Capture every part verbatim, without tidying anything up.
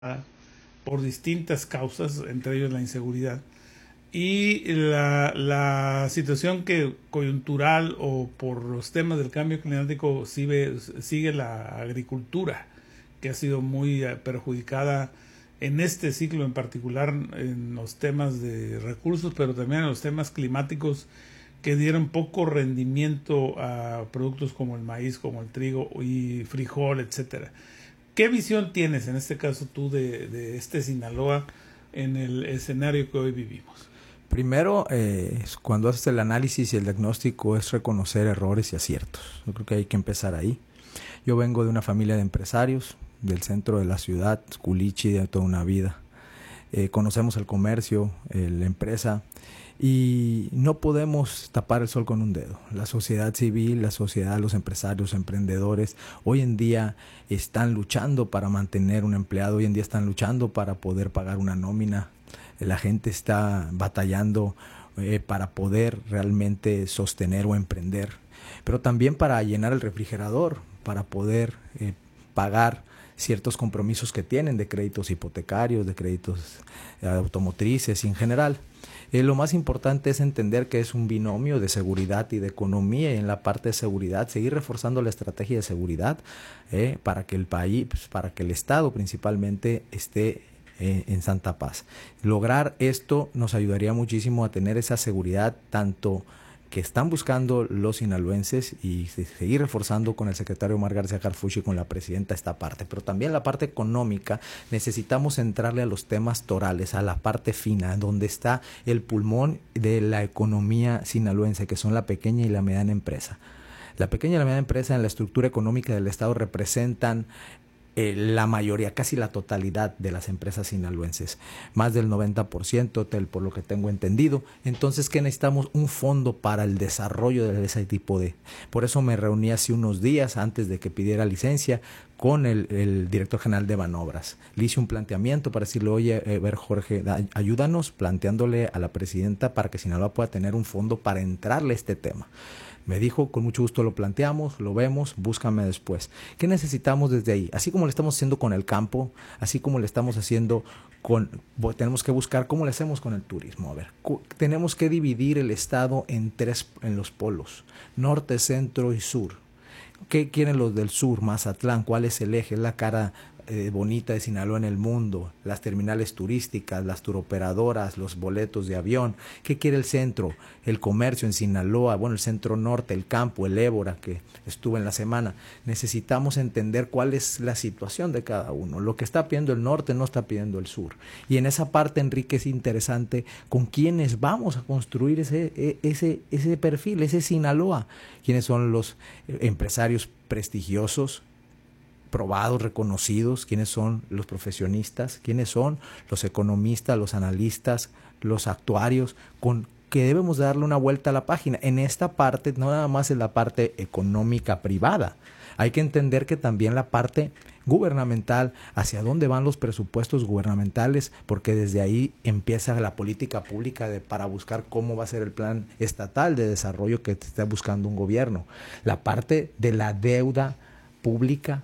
por distintas causas, entre ellos la inseguridad, y la, la situación que coyuntural o por los temas del cambio climático sigue, sigue la agricultura, que ha sido muy perjudicada en este ciclo en particular en los temas de recursos, pero también en los temas climáticos que dieron poco rendimiento a productos como el maíz, como el trigo y frijol, etcétera. ¿Qué visión tienes en este caso tú de, de este Sinaloa en el escenario que hoy vivimos? Primero, eh, cuando haces el análisis y el diagnóstico es reconocer errores y aciertos. Yo creo que hay que empezar ahí. Yo vengo de una familia de empresarios del centro de la ciudad, culichi de toda una vida. Eh, conocemos el comercio, eh, la empresa, y no podemos tapar el sol con un dedo. La sociedad civil, la sociedad, los empresarios, emprendedores, hoy en día están luchando para mantener un empleado, hoy en día están luchando para poder pagar una nómina. La gente está batallando eh, para poder realmente sostener o emprender, pero también para llenar el refrigerador, para poder eh, pagar ciertos compromisos que tienen de créditos hipotecarios, de créditos eh, automotrices y en general. Eh, lo más importante es entender que es un binomio de seguridad y de economía, y en la parte de seguridad seguir reforzando la estrategia de seguridad eh, para que el país, pues, para que el Estado principalmente esté eh, en santa paz. Lograr esto nos ayudaría muchísimo a tener esa seguridad tanto que están buscando los sinaloenses y seguir reforzando con el secretario Omar García Harfuch y con la presidenta esta parte. Pero también la parte económica, necesitamos entrarle a los temas torales, a la parte fina, donde está el pulmón de la economía sinaloense, que son la pequeña y la mediana empresa. La pequeña y la mediana empresa en la estructura económica del Estado representan Eh, la mayoría, casi la totalidad de las empresas sinaloenses, más del noventa por ciento, tel, por lo que tengo entendido. Entonces, ¿qué necesitamos? Un fondo para el desarrollo de ese tipo de... Por eso me reuní hace unos días, antes de que pidiera licencia, con el, el director general de Banobras. Le hice un planteamiento para decirle, oye, eh, ver Jorge, da, ayúdanos planteándole a la presidenta para que Sinaloa pueda tener un fondo para entrarle a este tema. Me dijo, con mucho gusto lo planteamos, lo vemos, búscame después. ¿Qué necesitamos desde ahí? Así como lo estamos haciendo con el campo, así como lo estamos haciendo con... Tenemos que buscar cómo lo hacemos con el turismo. A ver, tenemos que dividir el estado en tres, en los polos, norte, centro y sur. ¿Qué quieren los del sur? Mazatlán, ¿cuál es el eje? Es la cara eh, bonita de Sinaloa en el mundo, las terminales turísticas, las turoperadoras, los boletos de avión. ¿Qué quiere el centro? El comercio en Sinaloa, bueno, el centro norte, el campo, el Ébora, que estuve en la semana. Necesitamos entender cuál es la situación de cada uno. Lo que está pidiendo el norte no está pidiendo el sur. Y en esa parte, Enrique, es interesante con quiénes vamos a construir ese, ese, ese perfil, ese Sinaloa. ¿Quiénes son los empresarios prestigiosos, probados, reconocidos? ¿Quiénes son los profesionistas? ¿Quiénes son los economistas, los analistas, los actuarios? Con que debemos darle una vuelta a la página. En esta parte, no nada más es la parte económica privada. Hay que entender que también la parte gubernamental, hacia dónde van los presupuestos gubernamentales, porque desde ahí empieza la política pública de, para buscar cómo va a ser el plan estatal de desarrollo que está buscando un gobierno. La parte de la deuda pública,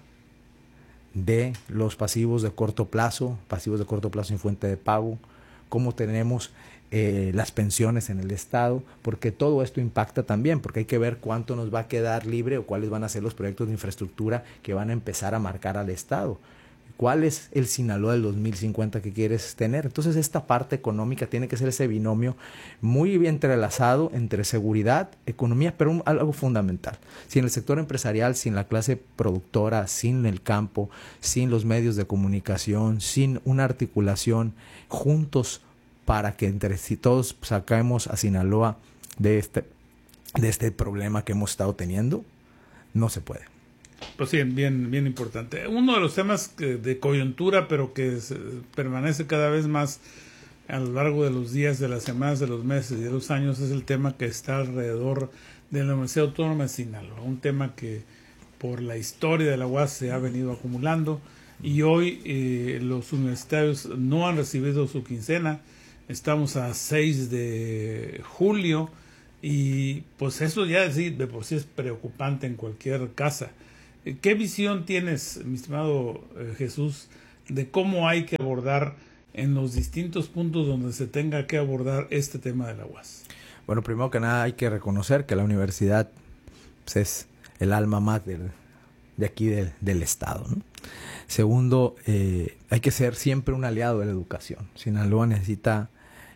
de los pasivos de corto plazo, pasivos de corto plazo sin fuente de pago, cómo tenemos eh, las pensiones en el Estado, porque todo esto impacta también, porque hay que ver cuánto nos va a quedar libre o cuáles van a ser los proyectos de infraestructura que van a empezar a marcar al Estado. ¿Cuál es el Sinaloa del dos mil cincuenta que quieres tener? Entonces esta parte económica tiene que ser ese binomio muy bien entrelazado entre seguridad, economía, pero un, algo fundamental. Sin el sector empresarial, sin la clase productora, sin el campo, sin los medios de comunicación, sin una articulación juntos para que entre si todos saquemos a Sinaloa de este, de este problema que hemos estado teniendo, no se puede. Pues sí, bien, bien importante. Uno de los temas que, de coyuntura, pero que se, permanece cada vez más a lo largo de los días, de las semanas, de los meses y de los años, es el tema que está alrededor de la Universidad Autónoma de Sinaloa. Un tema que por la historia de la U A S se ha venido acumulando y hoy eh, los universitarios no han recibido su quincena. Estamos a seis de julio y pues eso ya sí, de por sí es preocupante en cualquier casa. ¿Qué visión tienes, mi estimado eh, Jesús, de cómo hay que abordar en los distintos puntos donde se tenga que abordar este tema de la U A S? Bueno, primero que nada hay que reconocer que la universidad pues, es el alma mater de aquí del, del Estado, ¿no? Segundo, eh, hay que ser siempre un aliado de la educación. Sinaloa necesita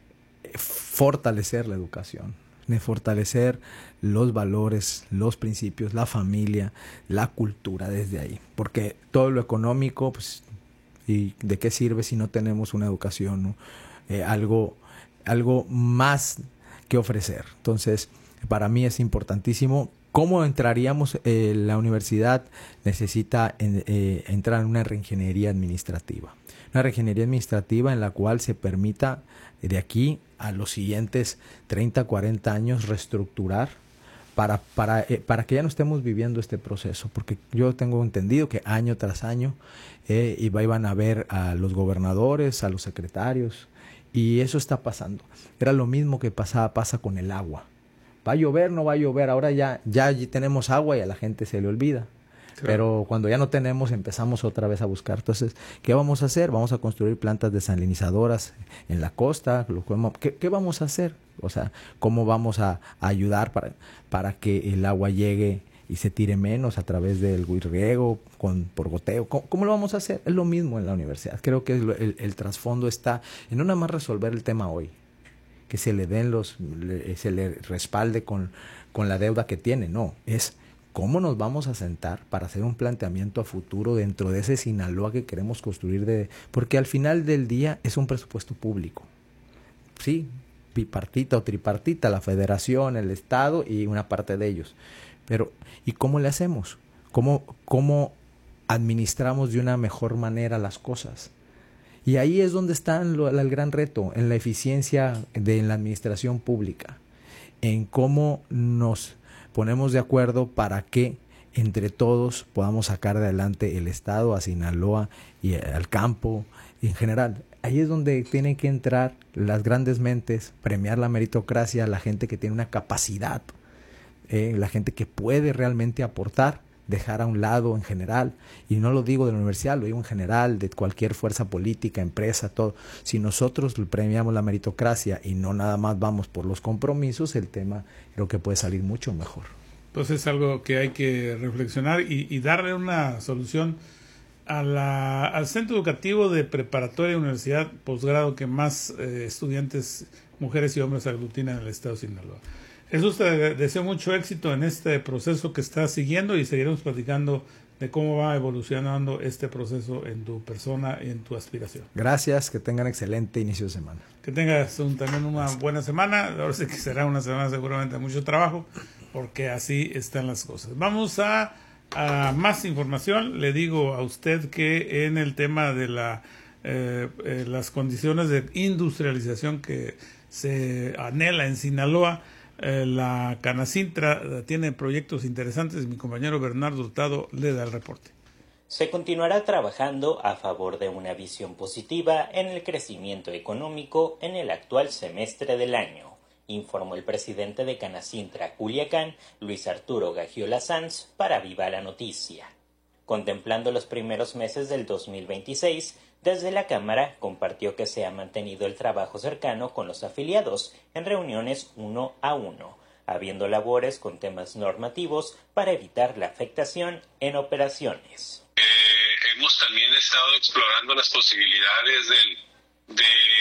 fortalecer la educación, fortalecer los valores, los principios, la familia, la cultura desde ahí. Porque todo lo económico, pues, ¿y de qué sirve si no tenemos una educación, ¿no? eh, algo, algo más que ofrecer? Entonces, para mí es importantísimo. ¿Cómo entraríamos? Eh, la universidad necesita en, eh, entrar en una reingeniería administrativa. Una reingeniería administrativa en la cual se permita de aquí a los siguientes treinta, cuarenta años reestructurar para, para, eh, para que ya no estemos viviendo este proceso. Porque yo tengo entendido que año tras año eh, iban a ver a los gobernadores, a los secretarios, y eso está pasando. Era lo mismo que pasaba, pasa con el agua. ¿Va a llover? No va a llover. Ahora ya, ya tenemos agua y a la gente se le olvida. Claro. Pero cuando ya no tenemos, empezamos otra vez a buscar. Entonces, ¿qué vamos a hacer? Vamos a construir plantas desalinizadoras en la costa. ¿Qué, qué vamos a hacer? O sea, ¿cómo vamos a, a ayudar para, para que el agua llegue y se tire menos a través del riego, con, por goteo? ¿Cómo, ¿Cómo lo vamos a hacer? Es lo mismo en la universidad. Creo que el, el, el trasfondo está en no nada más resolver el tema hoy, que se le den los, le, se le respalde con, con la deuda que tiene. No, es cómo nos vamos a sentar para hacer un planteamiento a futuro dentro de ese Sinaloa que queremos construir, de, porque al final del día es un presupuesto público. Sí, bipartita o tripartita, la federación, el Estado y una parte de ellos. Pero, ¿y cómo le hacemos? ¿Cómo, cómo administramos de una mejor manera las cosas? Y ahí es donde está lo, el gran reto, en la eficiencia de en la administración pública, en cómo nos ponemos de acuerdo para que entre todos podamos sacar adelante el Estado, a Sinaloa y al campo y en general. Ahí es donde tienen que entrar las grandes mentes, premiar la meritocracia, la gente que tiene una capacidad, eh, la gente que puede realmente aportar, dejar a un lado en general, y no lo digo de la universidad, lo digo en general, de cualquier fuerza política, empresa, todo. Si nosotros premiamos la meritocracia y no nada más vamos por los compromisos, el tema creo que puede salir mucho mejor. Pues es algo que hay que reflexionar y, y darle una solución a la, al centro educativo de preparatoria y universidad posgrado que más eh, estudiantes, mujeres y hombres aglutinan en el estado de Sinaloa. Jesús, te deseo mucho éxito en este proceso que estás siguiendo y seguiremos platicando de cómo va evolucionando este proceso en tu persona y en tu aspiración. Gracias, que tengan excelente inicio de semana. Que tengas un, también una Gracias. buena semana. Ahora sí que será una semana seguramente de mucho trabajo, porque así están las cosas. Vamos a, a más información. Le digo a usted que en el tema de la eh, eh, las condiciones de industrialización que se anhela en Sinaloa, Eh, la Canacintra tiene proyectos interesantes y mi compañero Bernardo Hurtado le da el reporte. Se continuará trabajando a favor de una visión positiva en el crecimiento económico en el actual semestre del año, informó el presidente de Canacintra Culiacán, Luis Arturo Gagiola Sanz, para Viva la Noticia. Contemplando los primeros meses del dos mil veintiséis, desde la Cámara compartió que se ha mantenido el trabajo cercano con los afiliados en reuniones uno a uno, habiendo labores con temas normativos para evitar la afectación en operaciones. Eh, hemos también estado explorando las posibilidades del,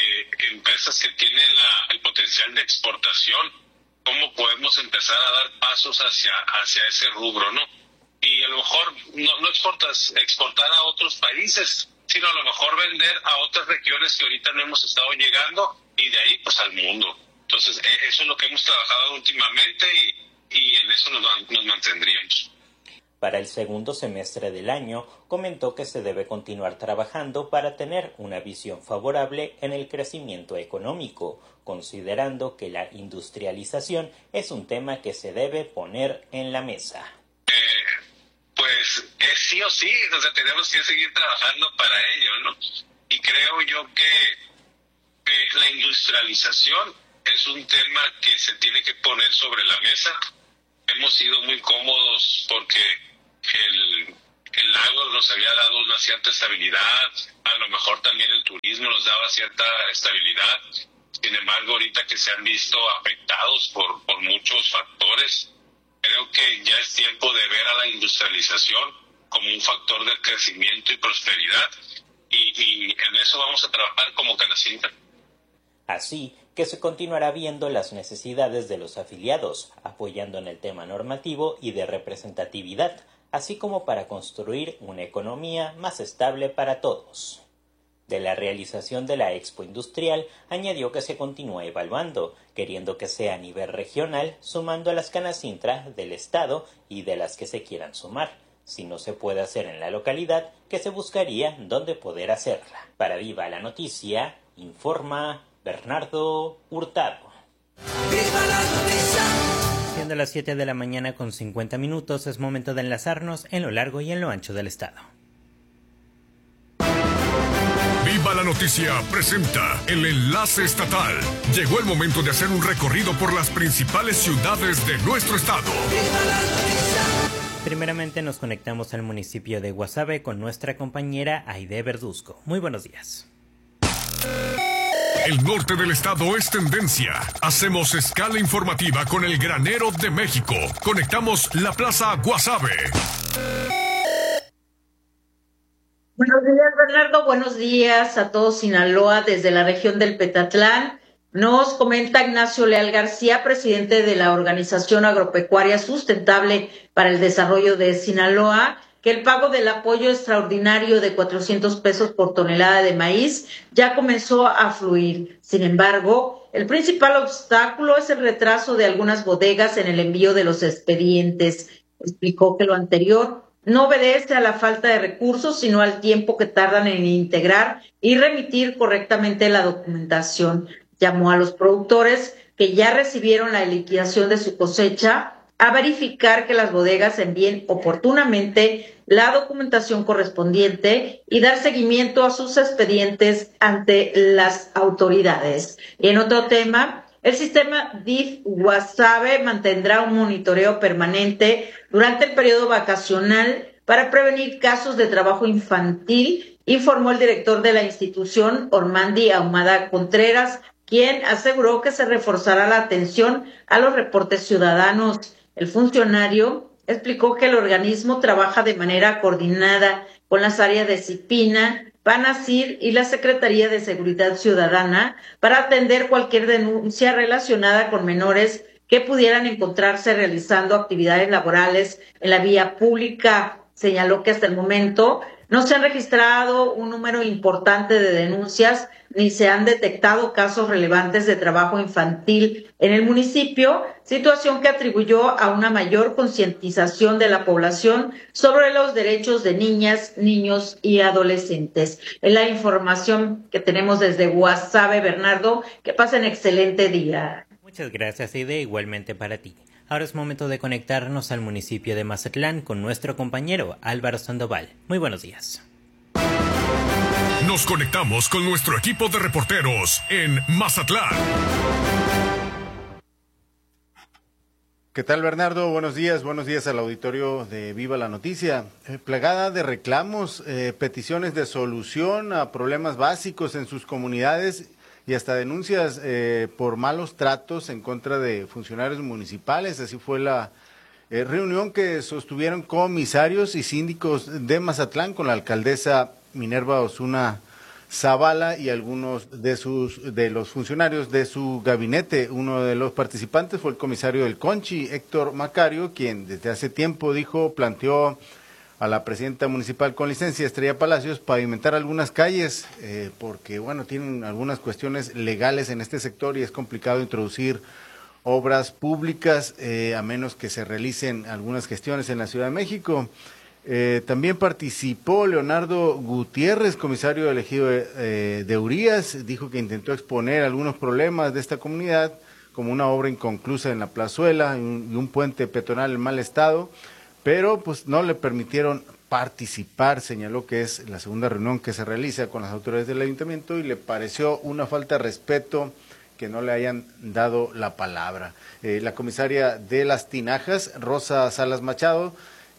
de empresas que tienen la, el potencial de exportación, cómo podemos empezar a dar pasos hacia, hacia ese rubro, ¿no? Y a lo mejor no, no exportas, exportar a otros países, sino a lo mejor vender a otras regiones que ahorita no hemos estado llegando y de ahí pues al mundo. Entonces eso es lo que hemos trabajado últimamente y, y en eso nos, nos mantendríamos. Para el segundo semestre del año, comentó que se debe continuar trabajando para tener una visión favorable en el crecimiento económico, considerando que la industrialización es un tema que se debe poner en la mesa. Pues es sí o sí, o sea, tenemos que seguir trabajando para ello, ¿no? Y creo yo que eh, la industrialización es un tema que se tiene que poner sobre la mesa. Hemos sido muy cómodos porque el, el lago nos había dado una cierta estabilidad, a lo mejor también el turismo nos daba cierta estabilidad. Sin embargo, ahorita que se han visto afectados por, por muchos factores, creo que ya es tiempo de ver a la industrialización como un factor de crecimiento y prosperidad, y, y en eso vamos a trabajar como Canacintra. Así que se continuará viendo las necesidades de los afiliados, apoyando en el tema normativo y de representatividad, así como para construir una economía más estable para todos. De la realización de la Expo Industrial, añadió que se continúa evaluando, queriendo que sea a nivel regional, sumando a las Canacintra del Estado y de las que se quieran sumar. Si no se puede hacer en la localidad, que se buscaría dónde poder hacerla. Para Viva la Noticia, informa Bernardo Hurtado. ¡Viva la noticia! Siendo las siete de la mañana con cincuenta minutos, es momento de enlazarnos en lo largo y en lo ancho del estado. Viva la Noticia presenta el enlace estatal. Llegó el momento de hacer un recorrido por las principales ciudades de nuestro estado. ¡Viva la noticia! Primeramente nos conectamos al municipio de Guasave con nuestra compañera Aide Verduzco. Muy buenos días. El norte del estado es tendencia. Hacemos escala informativa con el granero de México. Conectamos la Plaza Guasave. Buenos días, Bernardo. Buenos días a todos Sinaloa desde la región del Petatlán. Nos comenta Ignacio Leal García, presidente de la Organización Agropecuaria Sustentable para el Desarrollo de Sinaloa, que el pago del apoyo extraordinario de cuatrocientos pesos por tonelada de maíz ya comenzó a fluir. Sin embargo, el principal obstáculo es el retraso de algunas bodegas en el envío de los expedientes. Explicó que lo anterior no obedece a la falta de recursos, sino al tiempo que tardan en integrar y remitir correctamente la documentación. Llamó a los productores que ya recibieron la liquidación de su cosecha a verificar que las bodegas envíen oportunamente la documentación correspondiente y dar seguimiento a sus expedientes ante las autoridades. Y en otro tema, el sistema D I F Guasave mantendrá un monitoreo permanente durante el periodo vacacional para prevenir casos de trabajo infantil, informó el director de la institución, Ormandi Ahumada Contreras, quien aseguró que se reforzará la atención a los reportes ciudadanos. El funcionario explicó que el organismo trabaja de manera coordinada con las áreas de CIPINA, PANASIR y la Secretaría de Seguridad Ciudadana para atender cualquier denuncia relacionada con menores que pudieran encontrarse realizando actividades laborales en la vía pública. Señaló que hasta el momento no se han registrado un número importante de denuncias ni se han detectado casos relevantes de trabajo infantil en el municipio, situación que atribuyó a una mayor concientización de la población sobre los derechos de niñas, niños y adolescentes. Es la información que tenemos desde Guasave, Bernardo. Que pasen excelente día. Muchas gracias, Aide, igualmente para ti. Ahora es momento de conectarnos al municipio de Mazatlán con nuestro compañero Álvaro Sandoval. Muy buenos días. Nos conectamos con nuestro equipo de reporteros en Mazatlán. ¿Qué tal, Bernardo? Buenos días, buenos días al auditorio de Viva la Noticia. Eh, plagada de reclamos, eh, peticiones de solución a problemas básicos en sus comunidades y hasta denuncias eh, por malos tratos en contra de funcionarios municipales. Así fue la eh, reunión que sostuvieron comisarios y síndicos de Mazatlán con la alcaldesa Minerva Osuna Zavala y algunos de sus de los funcionarios de su gabinete. Uno de los participantes fue el comisario del Conchi, Héctor Macario, quien desde hace tiempo dijo, planteó a la presidenta municipal con licencia, Estrella Palacios, pavimentar algunas calles, eh, porque bueno, tienen algunas cuestiones legales en este sector y es complicado introducir obras públicas, eh, a menos que se realicen algunas gestiones en la Ciudad de México. Eh, también participó Leonardo Gutiérrez, comisario elegido de, eh, de Urias, dijo que intentó exponer algunos problemas de esta comunidad, como una obra inconclusa en la plazuela y un, y un puente peatonal en mal estado, pero pues no le permitieron participar. Señaló que es la segunda reunión que se realiza con las autoridades del ayuntamiento y le pareció una falta de respeto que no le hayan dado la palabra. Eh, la comisaria de Las Tinajas, Rosa Salas Machado,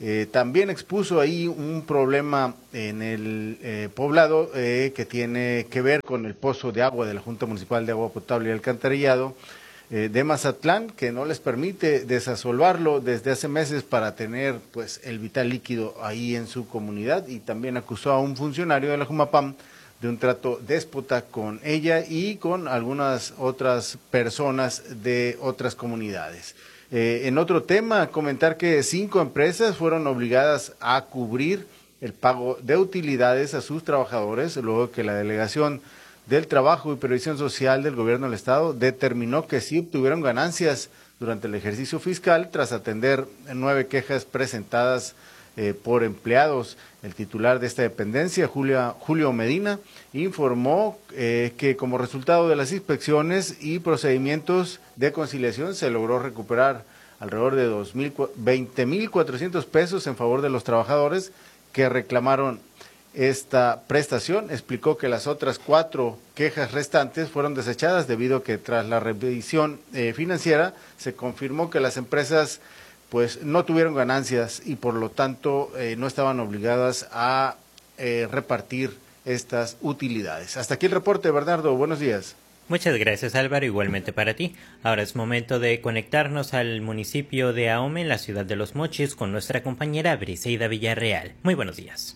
Eh, también expuso ahí un problema en el eh, poblado eh, que tiene que ver con el pozo de agua de la Junta Municipal de Agua Potable y Alcantarillado eh, de Mazatlán, que no les permite desasolvarlo desde hace meses para tener pues el vital líquido ahí en su comunidad, y también acusó a un funcionario de la Jumapam de un trato déspota con ella y con algunas otras personas de otras comunidades. Eh, en otro tema, comentar que cinco empresas fueron obligadas a cubrir el pago de utilidades a sus trabajadores, luego que la Delegación del Trabajo y Previsión Social del Gobierno del Estado determinó que sí obtuvieron ganancias durante el ejercicio fiscal tras atender nueve quejas presentadas eh, por empleados. El titular de esta dependencia, Julia, Julio Medina, informó eh, que como resultado de las inspecciones y procedimientos de conciliación se logró recuperar alrededor de veinte mil cuatrocientos pesos en favor de los trabajadores que reclamaron esta prestación. Explicó que las otras cuatro quejas restantes fueron desechadas debido a que tras la revisión eh, financiera se confirmó que las empresas pues no tuvieron ganancias y por lo tanto eh, no estaban obligadas a eh, repartir estas utilidades. Hasta aquí el reporte, Bernardo. Buenos días. Muchas gracias, Álvaro, igualmente para ti. Ahora es momento de conectarnos al municipio de Ahome, en la ciudad de Los Mochis, con nuestra compañera Briseida Villarreal. Muy buenos días.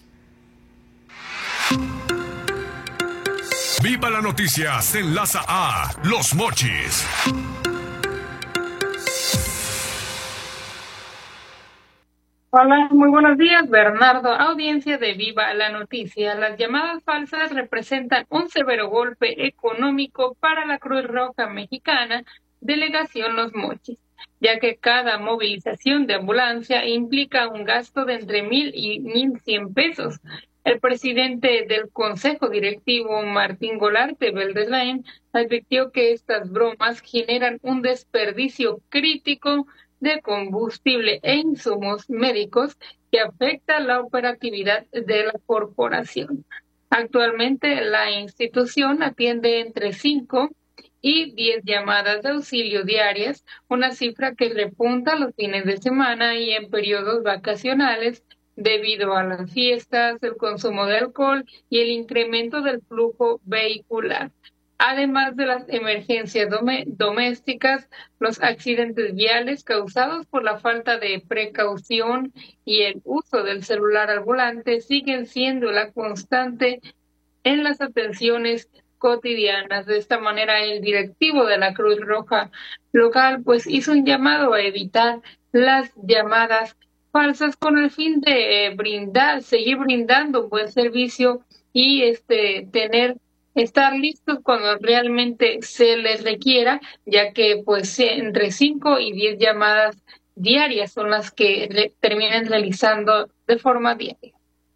Viva la Noticia se enlaza a Los Mochis. Hola, muy buenos días, Bernardo. Audiencia de Viva la Noticia. Las llamadas falsas representan un severo golpe económico para la Cruz Roja Mexicana, Delegación Los Mochis, ya que cada movilización de ambulancia implica un gasto de entre mil y mil cien pesos. El presidente del Consejo Directivo, Martín Golarte Beldeslain, advirtió que estas bromas generan un desperdicio crítico de combustible e insumos médicos que afecta la operatividad de la corporación. Actualmente la institución atiende entre cinco y diez llamadas de auxilio diarias, una cifra que repunta los fines de semana y en periodos vacacionales debido a las fiestas, el consumo de alcohol y el incremento del flujo vehicular. Además de las emergencias domésticas, los accidentes viales causados por la falta de precaución y el uso del celular al volante siguen siendo la constante en las atenciones cotidianas. De esta manera, el directivo de la Cruz Roja local pues hizo un llamado a evitar las llamadas falsas con el fin de eh, brindar, seguir brindando un buen servicio y este tener estar listos cuando realmente se les requiera, ya que pues entre cinco y diez llamadas diarias son las que re- terminan realizando de forma diaria.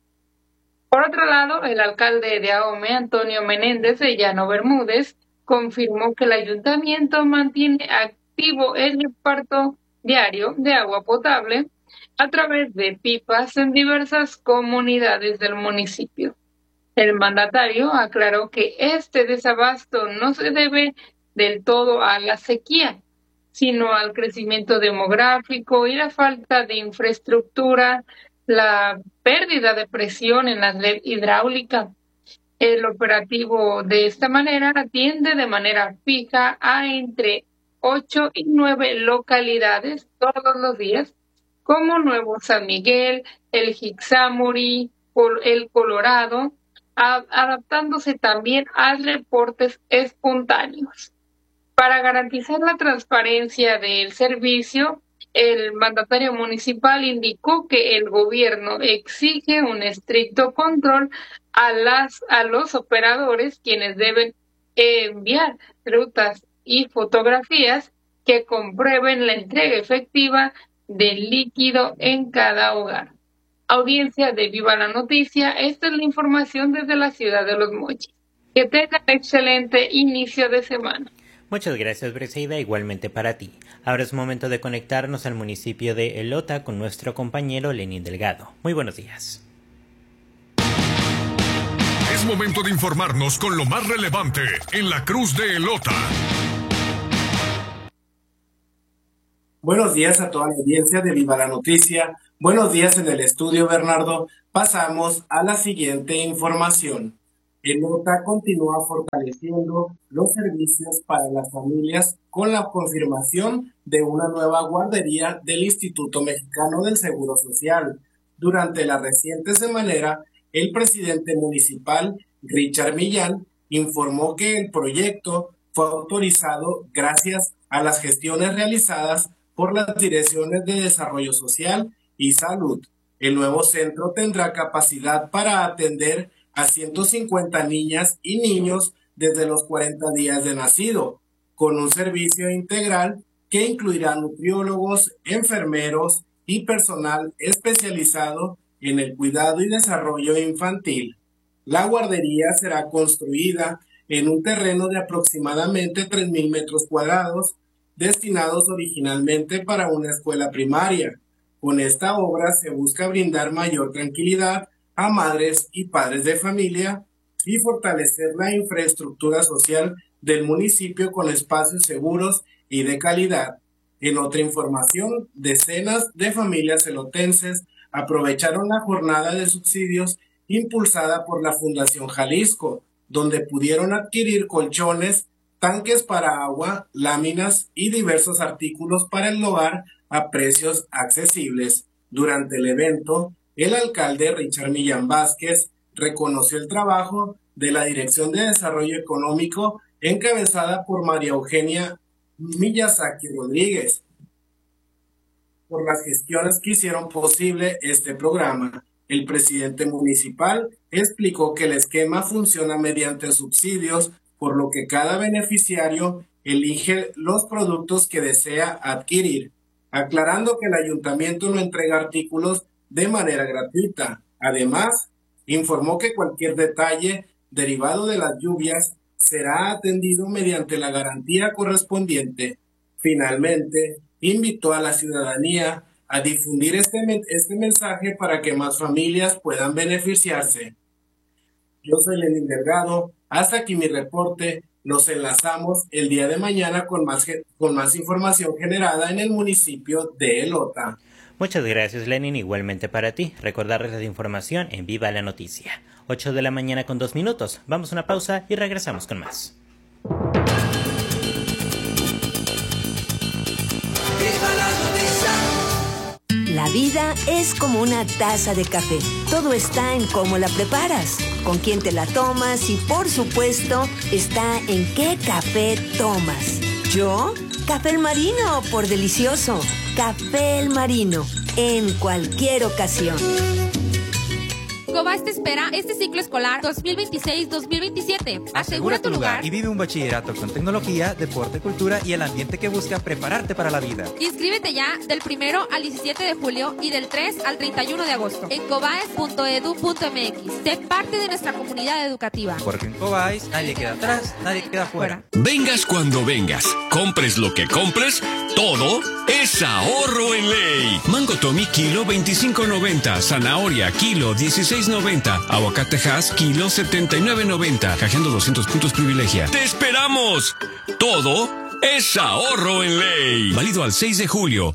Por otro lado, el alcalde de Ahome, Antonio Menéndez de Llano Bermúdez, confirmó que el ayuntamiento mantiene activo el reparto diario de agua potable a través de pipas en diversas comunidades del municipio. El mandatario aclaró que este desabasto no se debe del todo a la sequía, sino al crecimiento demográfico y la falta de infraestructura, la pérdida de presión en la red hidráulica. El operativo de esta manera atiende de manera fija a entre ocho y nueve localidades todos los días, como Nuevo San Miguel, el Jixámuri, el Colorado, adaptándose también a reportes espontáneos. Para garantizar la transparencia del servicio, el mandatario municipal indicó que el gobierno exige un estricto control a las a los operadores, quienes deben enviar rutas y fotografías que comprueben la entrega efectiva del líquido en cada hogar. Audiencia de Viva la Noticia, esta es la información desde la ciudad de Los Mochis. Que tengan excelente inicio de semana. Muchas gracias, Briseida, igualmente para ti. Ahora es momento de conectarnos al municipio de Elota con nuestro compañero Lenín Delgado. Muy buenos días. Es momento de informarnos con lo más relevante en la Cruz de Elota. Buenos días a toda la audiencia de Viva la Noticia. Buenos días en el estudio, Bernardo. Pasamos a la siguiente información. El O T A continúa fortaleciendo los servicios para las familias con la confirmación de una nueva guardería del Instituto Mexicano del Seguro Social. Durante la reciente semanera, el presidente municipal, Richard Millán, informó que el proyecto fue autorizado gracias a las gestiones realizadas por las direcciones de Desarrollo Social y Salud. El nuevo centro tendrá capacidad para atender a ciento cincuenta niñas y niños desde los cuarenta días de nacido, con un servicio integral que incluirá nutriólogos, enfermeros y personal especializado en el cuidado y desarrollo infantil. La guardería será construida en un terreno de aproximadamente tres mil metros cuadrados, destinados originalmente para una escuela primaria. Con esta obra se busca brindar mayor tranquilidad a madres y padres de familia y fortalecer la infraestructura social del municipio con espacios seguros y de calidad. En otra información, decenas de familias elotenses aprovecharon la jornada de subsidios impulsada por la Fundación Jalisco, donde pudieron adquirir colchones, tanques para agua, láminas y diversos artículos para el hogar a precios accesibles. Durante el evento, el alcalde Richard Millán Vázquez reconoció el trabajo de la Dirección de Desarrollo Económico encabezada por María Eugenia Miyazaki Rodríguez por las gestiones que hicieron posible este programa. El presidente municipal explicó que el esquema funciona mediante subsidios, por lo que cada beneficiario elige los productos que desea adquirir, aclarando que el ayuntamiento no entrega artículos de manera gratuita. Además, informó que cualquier detalle derivado de las lluvias será atendido mediante la garantía correspondiente. Finalmente, invitó a la ciudadanía a difundir este, este mensaje para que más familias puedan beneficiarse. Yo soy Lenín Delgado. Hasta aquí mi reporte. Nos enlazamos el día de mañana con más, con más información generada en el municipio de Elota. Muchas gracias, Lenin. Igualmente para ti. Recordarles la información en Viva la Noticia. ocho de la mañana con dos minutos. Vamos a una pausa y regresamos con más. La vida es como una taza de café. Todo está en cómo la preparas, con quién te la tomas y, por supuesto, está en qué café tomas. ¿Yo? Café El Marino, por delicioso. Café El Marino, en cualquier ocasión. Cobás te espera este ciclo escolar dos mil veintiséis dos mil veintisiete. Asegura tu lugar y vive un bachillerato con tecnología, deporte, cultura y el ambiente que busca prepararte para la vida. Inscríbete ya del primero al diecisiete de julio y del tres al treinta y uno de agosto en cobaes punto edu punto eme equis. Sé parte de nuestra comunidad educativa. Porque en Cobaes nadie queda atrás, nadie queda fuera. Vengas cuando vengas, compres lo que compres, todo es ahorro en ley. Mango Tommy kilo veinticinco noventa, zanahoria kilo dieciséis noventa, aguacate Hass kilo setenta y nueve noventa, canjeando doscientos puntos privilegia. ¡Te esperamos! Todo es ahorro en ley. Válido al seis de julio.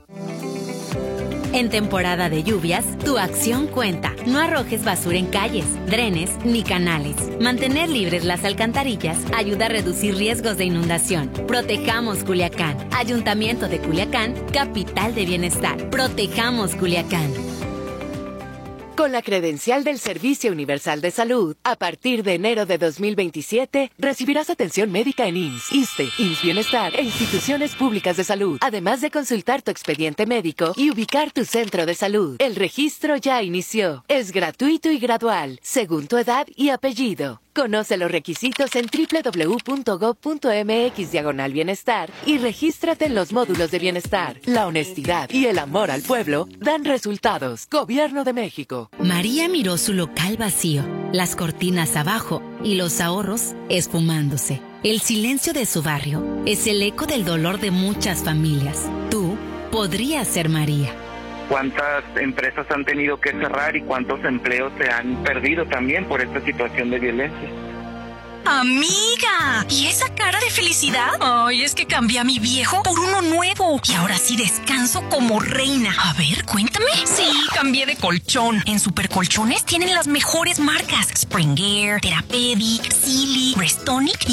En temporada de lluvias, tu acción cuenta. No arrojes basura en calles, drenes ni canales. Mantener libres las alcantarillas ayuda a reducir riesgos de inundación. Protejamos Culiacán. Ayuntamiento de Culiacán, capital de bienestar. Protejamos Culiacán. Con la credencial del Servicio Universal de Salud, a partir de enero de dos mil veintisiete, recibirás atención médica en I M S S, ISSSTE, I M S S Bienestar e instituciones públicas de salud, además de consultar tu expediente médico y ubicar tu centro de salud. El registro ya inició. Es gratuito y gradual, según tu edad y apellido. Conoce los requisitos en doble u doble u doble u punto gob punto eme equis diagonal bienestar y regístrate en los módulos de bienestar. La honestidad y el amor al pueblo dan resultados. Gobierno de México. María miró su local vacío, las cortinas abajo y los ahorros esfumándose. El silencio de su barrio es el eco del dolor de muchas familias. Tú podrías ser María. Cuántas empresas han tenido que cerrar y cuántos empleos se han perdido también por esta situación de violencia. Amiga, ¿y esa cara de felicidad? Ay, es que cambié a mi viejo por uno nuevo y ahora sí descanso como reina. A ver, cuéntame. Sí, cambié de colchón. En Supercolchones tienen las mejores marcas: Spring Air, Therapeutic, Sealy, Restonic